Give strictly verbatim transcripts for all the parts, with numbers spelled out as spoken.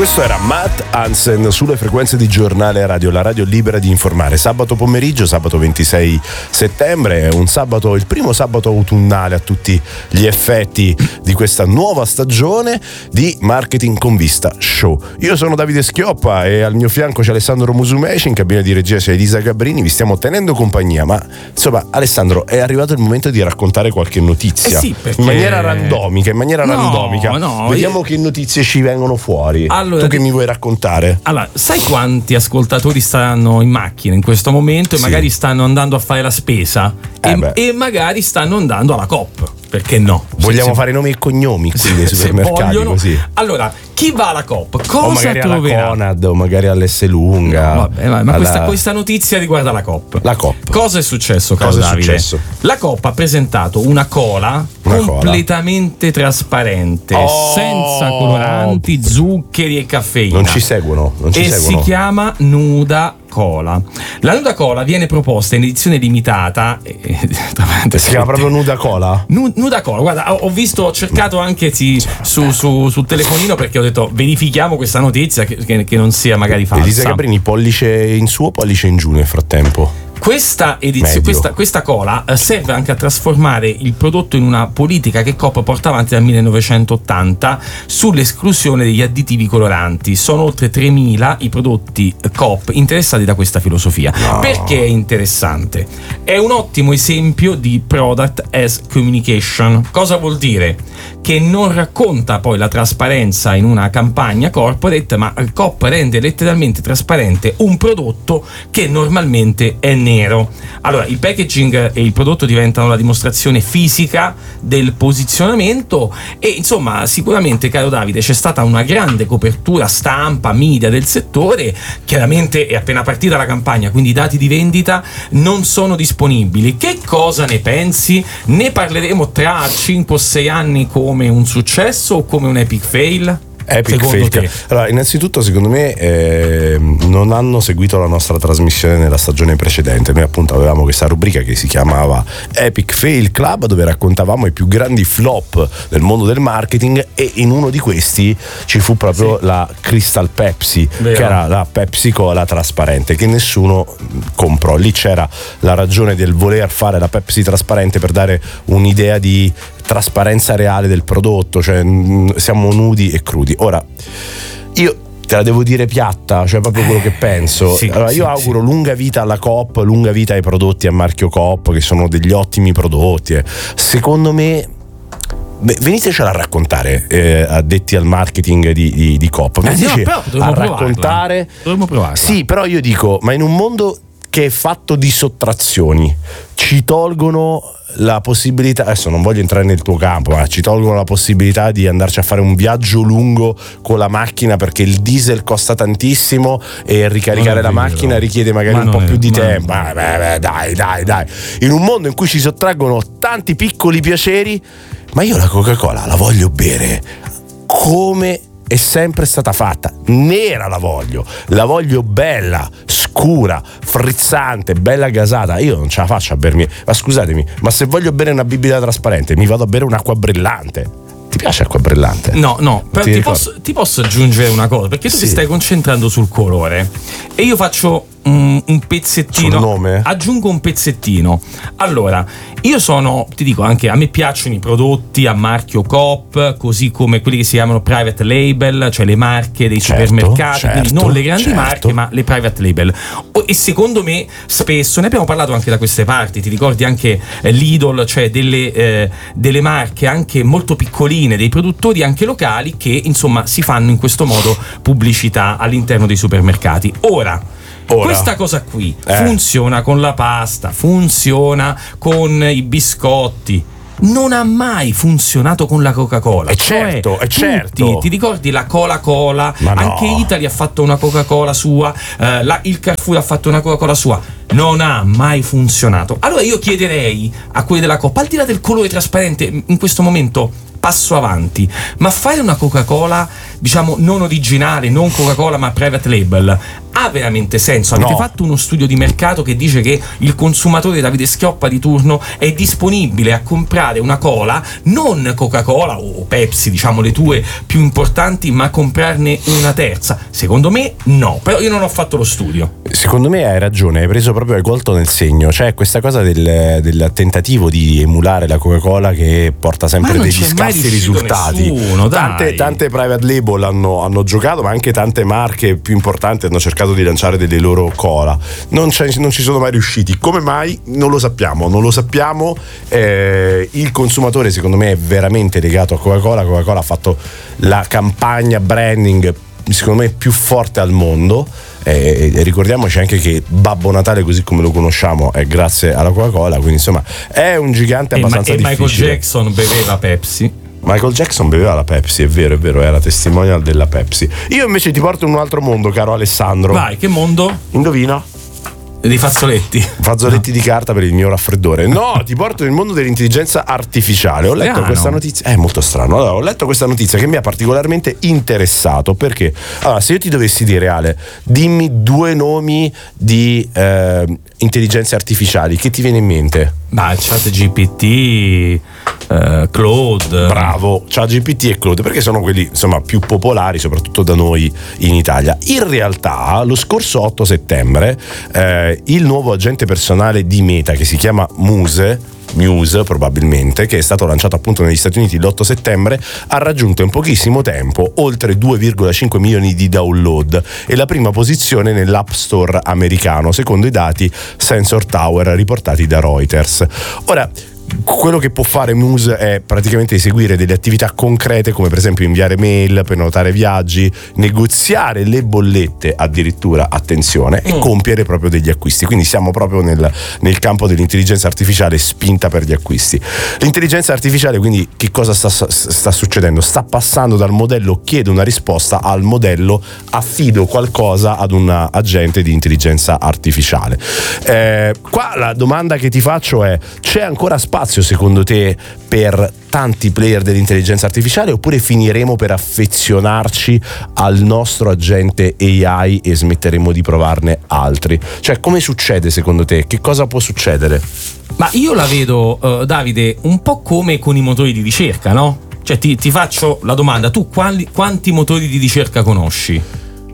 Questo era Matt Hansen sulle frequenze di Giornale Radio, la radio libera di informare. Sabato pomeriggio, sabato ventisei settembre, è un sabato, il primo sabato autunnale a tutti gli effetti di questa nuova stagione di Marketing con Vista Show. Io sono Davide Schioppa e al mio fianco c'è Alessandro Musumeci, in cabina di regia c'è Elisa Gabrini, vi stiamo tenendo compagnia, ma insomma Alessandro, è arrivato il momento di raccontare qualche notizia. Eh sì, perché... in maniera randomica, in maniera no, randomica. No, Vediamo io... che notizie ci vengono fuori. Allora, tu che mi vuoi raccontare? Allora, sai quanti ascoltatori stanno in macchina in questo momento e Sì. magari stanno andando a fare la spesa Eh e, e magari stanno andando alla Coop? Perché no? Vogliamo se, fare nomi e cognomi qui se, nei se supermercati vogliono. così. Allora, chi va alla Coop? Cosa o magari troverà? alla Conad o magari all'Esselunga. No, vabbè, ma alla... questa, questa notizia riguarda la Coop. La Coop. Cosa è successo, caro Cosa è Davide? successo? La Coop ha presentato una cola Una completamente cola. trasparente, Oh! senza coloranti, zuccheri e caffeina. Non ci seguono, non ci e seguono. si chiama Nuda Cola. La Nuda Cola viene proposta in edizione limitata. E, si chiama proprio Nuda Cola? Nu- Nuda Cola, guarda, ho visto, ho cercato anche sì, su, su, sul telefonino perché ho detto verifichiamo questa notizia che, che, che non sia magari falsa. Elisa Gabrini, pollice in su o pollice in giù nel frattempo? Questa edizione, questa, questa cola eh, serve anche a trasformare il prodotto in una politica che Coop porta avanti dal millenovecentottanta sull'esclusione degli additivi coloranti. Sono oltre tremila i prodotti Coop interessati da questa filosofia. No. Perché è interessante? È un ottimo esempio di product as communication. Cosa vuol dire? Che non racconta poi la trasparenza in una campagna corporate, ma Coop rende letteralmente trasparente un prodotto che normalmente è nero. Allora, il packaging e il prodotto diventano la dimostrazione fisica del posizionamento e insomma sicuramente, caro Davide, c'è stata una grande copertura stampa, media del settore. Chiaramente è appena partita la campagna, quindi i dati di vendita non sono disponibili. Che cosa ne pensi? Ne parleremo tra cinque o sei anni come un successo o come un epic fail? Epic fail. Allora, innanzitutto secondo me eh, non hanno seguito la nostra trasmissione nella stagione precedente. Noi appunto avevamo questa rubrica che si chiamava Epic Fail Club, dove raccontavamo i più grandi flop del mondo del marketing, e in uno di questi ci fu proprio sì. la Crystal Pepsi, Vero. che era la Pepsi Cola trasparente che nessuno comprò. Lì c'era la ragione del voler fare la Pepsi trasparente per dare un'idea di trasparenza reale del prodotto, cioè mh, siamo nudi e crudi. Ora, io te la devo dire piatta, cioè proprio quello che penso. Sì, allora, io sì, auguro sì. lunga vita alla Coop, lunga vita ai prodotti a marchio Coop, che sono degli ottimi prodotti. Eh. Secondo me, beh, venitecela a raccontare, eh, addetti al marketing di, di, di Coop. Veniteci eh, no, a raccontare. Dovremmo provarla. Sì, però io dico, ma in un mondo che è fatto di sottrazioni, ci tolgono la possibilità, adesso non voglio entrare nel tuo campo, ma ci tolgono la possibilità di andarci a fare un viaggio lungo con la macchina perché il diesel costa tantissimo e ricaricare la macchina richiede magari ma un po' è, più di ma tempo. Beh, beh, beh, dai, dai, dai. In un mondo in cui ci sottraggono tanti piccoli piaceri, ma io la Coca-Cola la voglio bere come è sempre stata fatta, nera la voglio, la voglio bella, scura, frizzante, bella gasata. Io non ce la faccio a bermi, ma scusatemi, ma se voglio bere una bibita trasparente mi vado a bere un'acqua brillante. Ti piace acqua brillante? No, no, però ti, ti, posso, ti posso aggiungere una cosa, perché tu sì. ti stai concentrando sul colore e io faccio un, un pezzettino. Sul nome? Aggiungo un pezzettino. Allora, io sono, ti dico anche, a me piacciono i prodotti a marchio Coop, così come quelli che si chiamano private label, cioè le marche dei certo, supermercati, certo, quindi non le grandi certo. marche, ma le private label. E secondo me spesso, ne abbiamo parlato anche da queste parti, ti ricordi anche eh, Lidl, cioè delle, eh, delle marche anche molto piccoline, dei produttori anche locali che insomma si fanno in questo modo pubblicità all'interno dei supermercati. Ora, Ora. questa cosa qui eh. funziona con la pasta, funziona con i biscotti, non ha mai funzionato con la Coca-Cola. È certo, cioè, è certo. Tutti, ti ricordi la Cola-Cola? Ma Anche no. Italy ha fatto una Coca-Cola sua, eh, la, il Carrefour ha fatto una Coca-Cola sua. Non ha mai funzionato. Allora io chiederei a quelli della Coop, al di là del colore trasparente, in questo momento passo avanti, ma fare una Coca-Cola, diciamo, non originale, non Coca-Cola ma private label, ha veramente senso? Avete No. fatto uno studio di mercato che dice che il consumatore Davide Schioppa di turno è disponibile a comprare una cola, non Coca-Cola o Pepsi, diciamo le tue più importanti, ma comprarne una terza? Secondo me no, però io non ho fatto lo studio. Secondo me hai ragione, hai preso proprio, hai colto nel segno, cioè questa cosa del, del tentativo di emulare la Coca-Cola che porta sempre Ma non degli c'è mai scarsi riuscito risultati. nessuno, dai. tante, tante private label hanno, hanno giocato, ma anche tante marche più importanti hanno cercato di lanciare delle loro cola. Non, c'è, non ci sono mai riusciti. Come mai? Non lo sappiamo, non lo sappiamo. Eh, il consumatore secondo me è veramente legato a Coca-Cola. Coca-Cola ha fatto la campagna branding secondo me più forte al mondo. E ricordiamoci anche che Babbo Natale così come lo conosciamo è grazie alla Coca-Cola, quindi insomma è un gigante abbastanza e, ma- e difficile. Michael Jackson beveva Pepsi. Michael Jackson beveva la Pepsi, è vero, è vero, era testimonial della Pepsi. Io invece ti porto in un altro mondo, caro Alessandro. Vai, che mondo? Indovina? Di fazzoletti. Fazzoletti no. di carta per il mio raffreddore. No, ti porto nel mondo dell'intelligenza artificiale. Ho letto Strano. questa notizia. È molto strano. Allora, ho letto questa notizia che mi ha particolarmente interessato. Perché? Allora, se io ti dovessi dire, Ale, dimmi due nomi di eh, intelligenze artificiali, che ti viene in mente? Ma ChatGPT, eh, Claude. Bravo, ChatGPT e Claude, perché sono quelli insomma più popolari, soprattutto da noi in Italia. In realtà, lo scorso otto settembre, eh, il nuovo agente personale di Meta, che si chiama Muse, Muse probabilmente, che è stato lanciato appunto negli Stati Uniti l'otto settembre, ha raggiunto in pochissimo tempo oltre due virgola cinque milioni di download e la prima posizione nell'App Store americano, secondo i dati Sensor Tower riportati da Reuters. Ora, quello che può fare Muse è praticamente eseguire delle attività concrete, come per esempio inviare mail, prenotare viaggi, negoziare le bollette, addirittura, attenzione, e mm. compiere proprio degli acquisti. Quindi siamo proprio nel, nel campo dell'intelligenza artificiale spinta per gli acquisti. L'intelligenza artificiale, quindi, che cosa sta, sta succedendo? Sta passando dal modello chiedo una risposta al modello affido qualcosa ad un agente di intelligenza artificiale. Eh, qua la domanda che ti faccio è: c'è ancora spazio secondo te per tanti player dell'intelligenza artificiale, oppure finiremo per affezionarci al nostro agente A I e smetteremo di provarne altri? Cioè, come succede secondo te? Che cosa può succedere? Ma io la vedo, uh, Davide, un po' come con i motori di ricerca, no? Cioè ti, ti faccio la domanda: tu quali, quanti motori di ricerca conosci?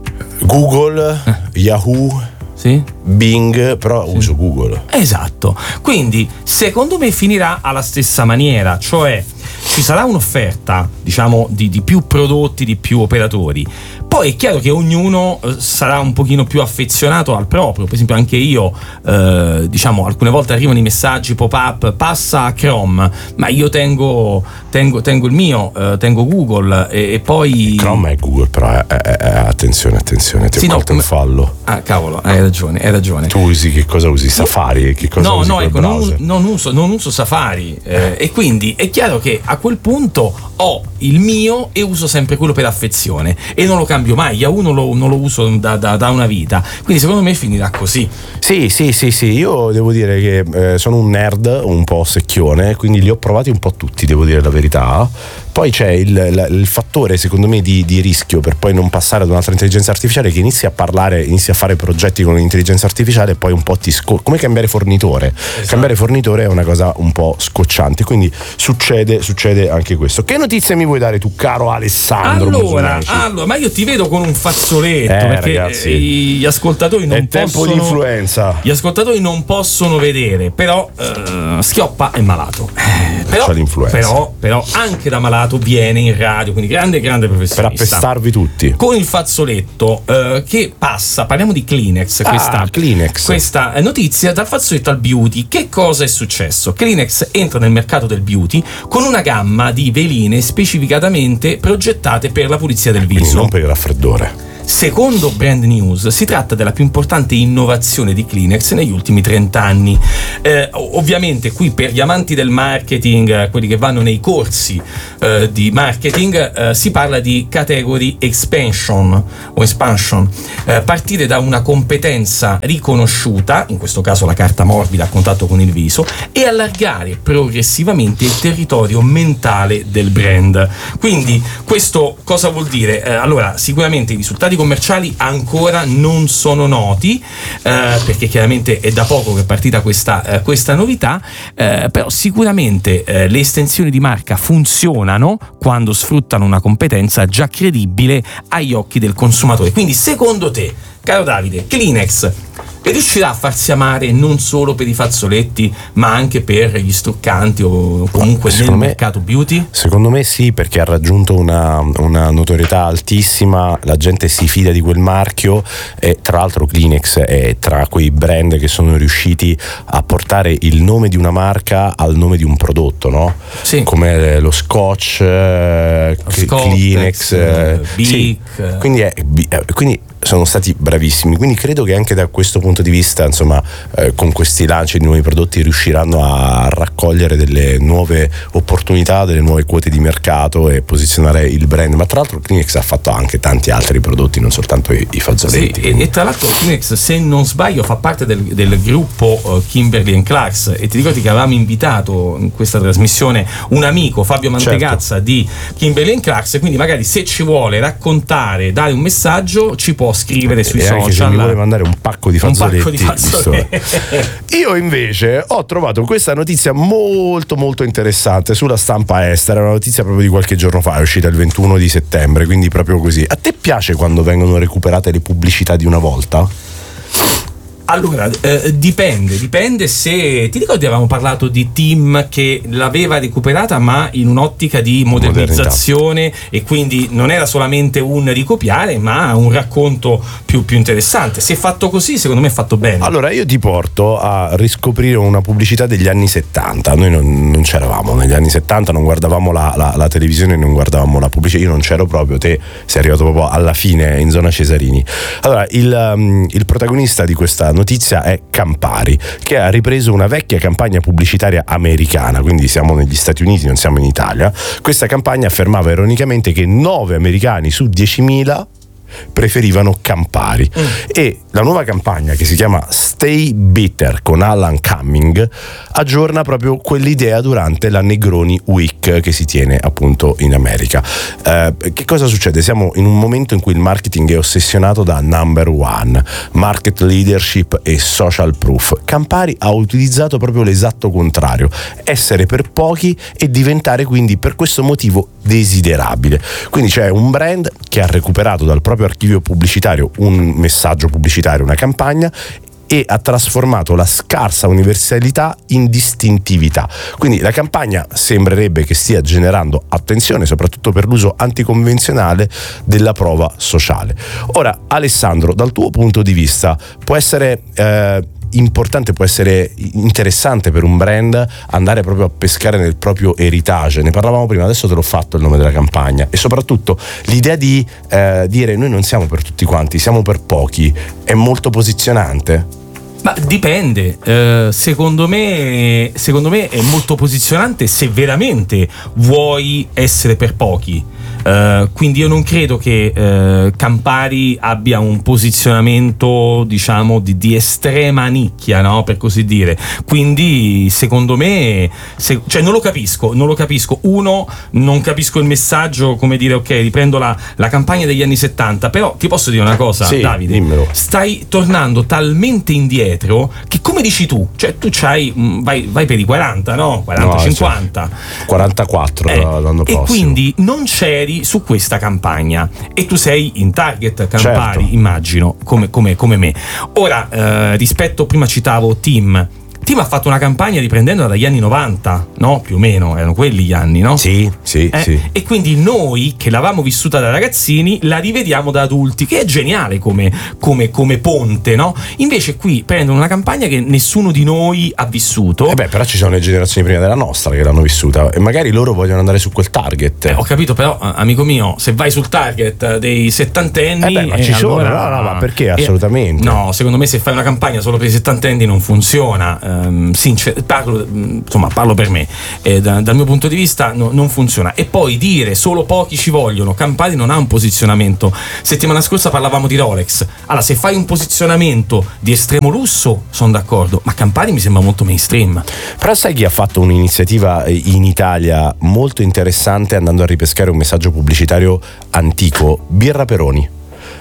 Google, eh. Yahoo, sì? Bing, però sì. Uso Google. Esatto, quindi secondo me finirà alla stessa maniera, cioè ci sarà un'offerta, diciamo, di, di più prodotti, di più operatori. Poi è chiaro che ognuno eh, sarà un pochino più affezionato al proprio. Per esempio anche io, eh, diciamo, alcune volte arrivano i messaggi pop-up, passa a Chrome, ma io tengo, tengo, tengo il mio, eh, tengo Google e, e poi... Chrome è Google, però è, è, è, attenzione, attenzione, ti sì, ho no, colto come... un fallo. Ah, cavolo, hai ragione, hai ragione. Tu usi, che cosa usi? Safari? Che cosa no, usi no, ecco, non, browser? non, uso, non uso Safari eh, e quindi è chiaro che a quel punto ho il mio e uso sempre quello per affezione e non lo cambio mai. Yahoo non lo, non lo uso da, da, da una vita, quindi secondo me finirà così. Sì, sì, sì, sì, io devo dire che eh, sono un nerd un po' secchione, quindi li ho provati un po' tutti, devo dire la verità. Poi c'è il, il, il fattore, secondo me, di, di rischio per poi non passare ad un'altra intelligenza artificiale, che inizi a parlare, inizi a fare progetti con l'intelligenza artificiale e poi un po' ti scoccia. Come cambiare fornitore. Esatto. Cambiare fornitore è una cosa un po' scocciante, quindi succede, succede anche questo. Che notizie mi vuoi dare tu, caro Alessandro? Allora, allora ma io ti vedo con un fazzoletto, eh, perché ragazzi, gli ascoltatori non è tempo possono, di influenza. Gli ascoltatori non possono vedere, però uh, Schioppa è malato. Eh, però, c'ha l'influenza. Però, però anche da malato viene in radio, quindi grande grande professionista. Per appestarvi tutti. Con il fazzoletto uh, che passa, parliamo di Kleenex, ah, questa, Kleenex. questa notizia dal fazzoletto al beauty. Che cosa è successo? Kleenex entra nel mercato del beauty con una gamma di veline specificatamente progettate per la pulizia del viso. Quindi non per il raffreddore. Secondo Brand News si tratta della più importante innovazione di Kleenex negli ultimi trenta anni. Eh, ovviamente qui per gli amanti del marketing, quelli che vanno nei corsi eh, di marketing, eh, si parla di category expansion o expansion, eh, partire da una competenza riconosciuta, in questo caso la carta morbida a contatto con il viso, e allargare progressivamente il territorio mentale del brand. Quindi questo cosa vuol dire? Eh, allora, sicuramente i risultati commerciali ancora non sono noti, eh, perché chiaramente è da poco che è partita questa, eh, questa novità, eh, però sicuramente eh, le estensioni di marca funzionano quando sfruttano una competenza già credibile agli occhi del consumatore. Quindi secondo te, caro Davide, Kleenex riuscirà a farsi amare non solo per i fazzoletti ma anche per gli struccanti o comunque nel me, mercato beauty? Secondo me sì, perché ha raggiunto una, una notorietà altissima, la gente si fida di quel marchio e tra l'altro Kleenex è tra quei brand che sono riusciti a portare il nome di una marca al nome di un prodotto, no? Sì. Come lo Scotch, eh, Scottex, Kleenex, eh, Bic. Sì. Quindi, è, quindi sono stati bravissimi, quindi credo che anche da questo punto di vista, insomma, eh, con questi lanci di nuovi prodotti riusciranno a raccogliere delle nuove opportunità, delle nuove quote di mercato e posizionare il brand. Ma tra l'altro Kleenex ha fatto anche tanti altri prodotti, non soltanto i, i fazzoletti. Sì, e, e tra l'altro Kleenex, se non sbaglio, fa parte del, del gruppo uh, Kimberly and Clarks, e ti ricordi che avevamo invitato in questa trasmissione un amico, Fabio Mantegazza, certo, di Kimberly and Clarks, quindi magari se ci vuole raccontare, dare un messaggio, ci può scrivere sui e social. Anche se mi vuole mandare un pacco di fazzoletti, un pacco di fazzoletti. Io invece ho trovato questa notizia molto molto interessante sulla stampa estera, una notizia proprio di qualche giorno fa, è uscita il ventuno di settembre, quindi proprio così. A te piace quando vengono recuperate le pubblicità di una volta? Allora, eh, dipende, dipende se ti ricordi avevamo parlato di Tim che l'aveva recuperata ma in un'ottica di modernizzazione Modernità. E quindi non era solamente un ricopiare ma un racconto più, più interessante. Se è fatto così, secondo me è fatto bene. Allora io ti porto a riscoprire una pubblicità degli anni settanta. Noi non, non c'eravamo negli anni settanta, non guardavamo la, la, la televisione, non guardavamo la pubblicità. Io non c'ero proprio, te sei arrivato proprio alla fine in zona Cesarini. Allora il, um, il protagonista di questa notizia è Campari, che ha ripreso una vecchia campagna pubblicitaria americana, quindi siamo negli Stati Uniti, non siamo in Italia. Questa campagna affermava ironicamente che nove americani su diecimila preferivano Campari, mm. e la nuova campagna, che si chiama Stay Bitter con Alan Cumming, aggiorna proprio quell'idea durante la Negroni Week che si tiene appunto in America. Eh, che cosa succede? Siamo in un momento in cui il marketing è ossessionato da number one, market leadership e social proof. Campari ha utilizzato proprio l'esatto contrario, essere per pochi e diventare quindi per questo motivo desiderabile. Quindi c'è un brand che ha recuperato dal proprio archivio pubblicitario un messaggio pubblicitario, una campagna, e ha trasformato la scarsa universalità in distintività. Quindi la campagna sembrerebbe che stia generando attenzione soprattutto per l'uso anticonvenzionale della prova sociale. Ora, Alessandro, dal tuo punto di vista può essere eh, importante, può essere interessante per un brand andare proprio a pescare nel proprio heritage? Ne parlavamo prima, adesso te l'ho fatto il nome della campagna, e soprattutto l'idea di eh, dire noi non siamo per tutti quanti, siamo per pochi, è molto posizionante? Ma dipende, eh, secondo me secondo me è molto posizionante se veramente vuoi essere per pochi. Uh, quindi io non credo che uh, Campari abbia un posizionamento, diciamo, di, di estrema nicchia, no? Per così dire. Quindi secondo me se, cioè non lo capisco, non lo capisco. Uno, non capisco il messaggio, come dire, ok, riprendo la, la campagna degli anni settanta, però ti posso dire una cosa, sì, Davide, dimmelo. Stai tornando talmente indietro che, come dici tu, cioè tu c'hai, vai, vai per i quaranta, no? quaranta no, cinquanta. Cioè, quarantaquattro eh, l'anno prossimo. E quindi non c'eri su questa campagna e tu sei in target Campari, certo, immagino, come, come, come me. Ora, eh, rispetto, prima citavo Tim. Tim ha fatto una campagna riprendendola dagli anni novanta, no? Più o meno, erano quelli gli anni, no? Sì, sì, eh? sì. E quindi noi, che l'avevamo vissuta da ragazzini, la rivediamo da adulti, che è geniale come, come, come ponte, no? Invece qui prendono una campagna che nessuno di noi ha vissuto. Eh beh, però ci sono le generazioni prima della nostra che l'hanno vissuta e magari loro vogliono andare su quel target. Eh, ho capito, però, amico mio, se vai sul target dei settantenni... Eh beh, ma ci eh, sono, allora, no, no, ma perché? Assolutamente. Eh, no, secondo me se fai una campagna solo per i settantenni non funziona. Um, sincer- parlo, insomma, parlo per me. Eh, da, dal mio punto di vista no, non funziona. E poi dire solo pochi ci vogliono, Campari non ha un posizionamento. Settimana scorsa parlavamo di Rolex. Allora, se fai un posizionamento di estremo lusso, sono d'accordo, ma Campari mi sembra molto mainstream. Però sai chi ha fatto un'iniziativa in Italia molto interessante andando a ripescare un messaggio pubblicitario antico? Birra Peroni.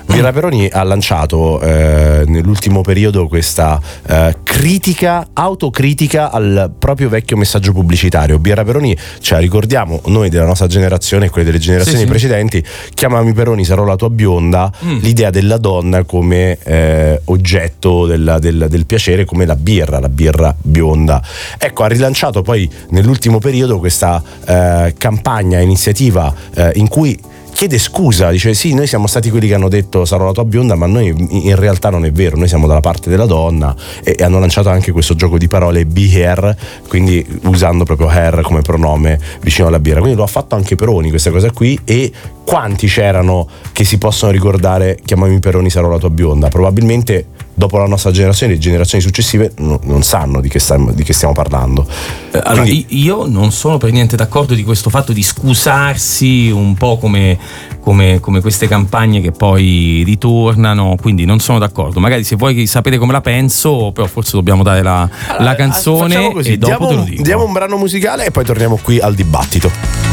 Birra Peroni ha lanciato eh, nell'ultimo periodo questa eh, critica, autocritica al proprio vecchio messaggio pubblicitario. Birra Peroni, cioè ricordiamo noi della nostra generazione e quelle delle generazioni sì, sì. precedenti, chiamami Peroni sarò la tua bionda, mm. l'idea della donna come eh, oggetto del, del, del piacere, come la birra, la birra bionda. Ecco, ha rilanciato poi nell'ultimo periodo questa eh, campagna, iniziativa eh, in cui chiede scusa, dice sì, noi siamo stati quelli che hanno detto sarò la tua bionda, ma noi in realtà non è vero, noi siamo dalla parte della donna, e, e hanno lanciato anche questo gioco di parole be hair, quindi usando proprio hair come pronome vicino alla birra. Quindi lo ha fatto anche Peroni questa cosa qui, e quanti c'erano che si possono ricordare chiamami Peroni sarò la tua bionda? Probabilmente dopo la nostra generazione, le generazioni successive no, non sanno di che, stiamo, di che stiamo parlando. Eh, allora, Quindi, io non sono per niente d'accordo di questo fatto di scusarsi un po' come, come, come queste campagne che poi ritornano, quindi non sono d'accordo. Magari se vuoi sapere come la penso, però forse dobbiamo dare la, allora, la canzone così, e dopo diamo, te lo dico. Diamo un brano musicale e poi torniamo qui al dibattito.